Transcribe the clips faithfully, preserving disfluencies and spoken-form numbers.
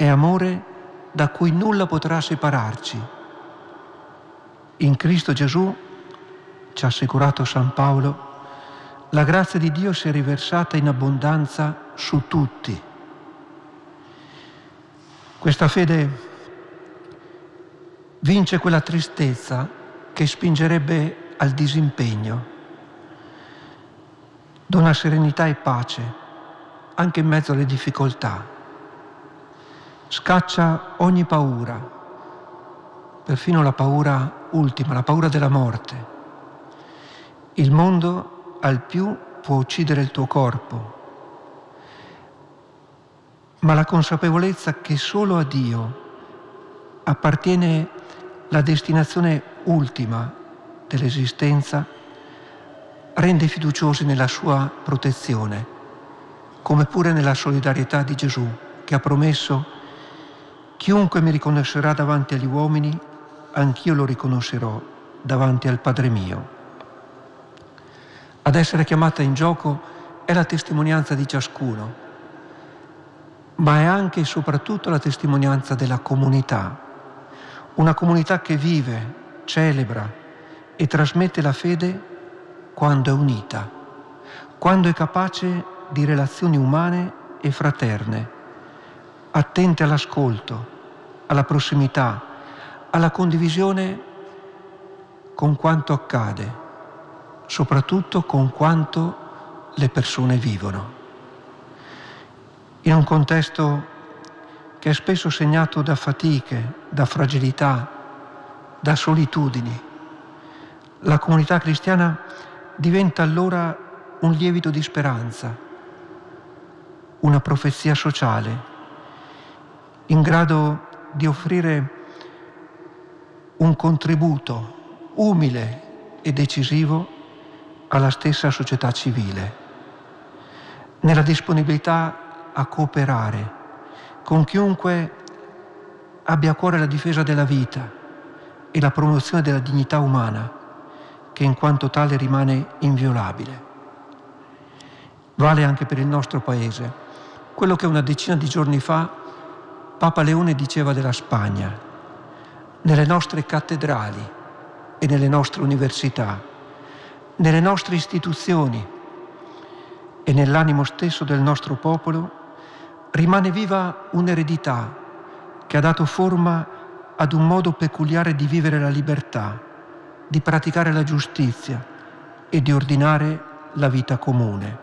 è amore da cui nulla potrà separarci. In Cristo Gesù, ci ha assicurato San Paolo, la grazia di Dio si è riversata in abbondanza su tutti. Questa fede vince quella tristezza che spingerebbe al disimpegno, dona serenità e pace anche in mezzo alle difficoltà, scaccia ogni paura, perfino la paura ultima, la paura della morte. Il mondo al più può uccidere il tuo corpo, ma la consapevolezza che solo a Dio appartiene la destinazione ultima dell'esistenza rende fiduciosi nella sua protezione, come pure nella solidarietà di Gesù, che ha promesso: chiunque mi riconoscerà davanti agli uomini, anch'io lo riconoscerò davanti al Padre mio. Ad essere chiamata in gioco è la testimonianza di ciascuno, ma è anche e soprattutto la testimonianza della comunità, una comunità che vive, celebra e trasmette la fede quando è unita, quando è capace di relazioni umane e fraterne, attente all'ascolto, alla prossimità, alla condivisione con quanto accade, soprattutto con quanto le persone vivono. In un contesto che è spesso segnato da fatiche, da fragilità, da solitudini, la comunità cristiana diventa allora un lievito di speranza, una profezia sociale, in grado di offrire un contributo umile e decisivo alla stessa società civile, nella disponibilità a cooperare con chiunque abbia a cuore la difesa della vita e la promozione della dignità umana, che in quanto tale rimane inviolabile. Vale anche per il nostro Paese quello che una decina di giorni fa Papa Leone diceva della Spagna: nelle nostre cattedrali e nelle nostre università, nelle nostre istituzioni e nell'animo stesso del nostro popolo rimane viva un'eredità che ha dato forma ad un modo peculiare di vivere la libertà, di praticare la giustizia e di ordinare la vita comune.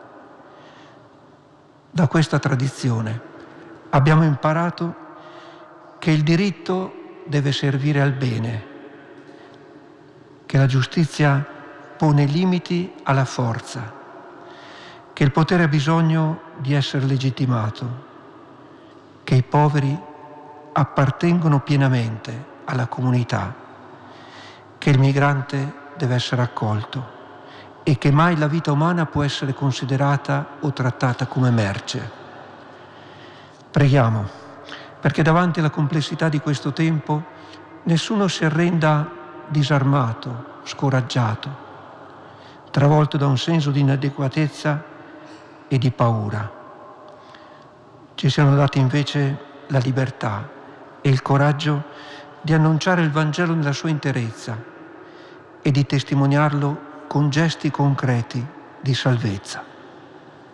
Da questa tradizione abbiamo imparato che il diritto deve servire al bene, che la giustizia pone limiti alla forza, che il potere ha bisogno di essere legittimato, che i poveri appartengono pienamente alla comunità, che il migrante deve essere accolto e che mai la vita umana può essere considerata o trattata come merce. Preghiamo perché davanti alla complessità di questo tempo nessuno si arrenda disarmato, scoraggiato, travolto da un senso di inadeguatezza e di paura. Ci siano dati invece la libertà e il coraggio di annunciare il Vangelo nella sua interezza e di testimoniarlo con gesti concreti di salvezza.